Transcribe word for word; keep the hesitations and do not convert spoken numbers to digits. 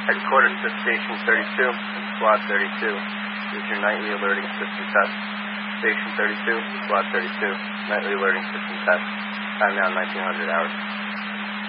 Headquarters to Station thirty-two and Squad thirty-two. This is your nightly alerting system test. Station thirty-two, Squad thirty-two, nightly alerting system test. Time now nineteen hundred hours.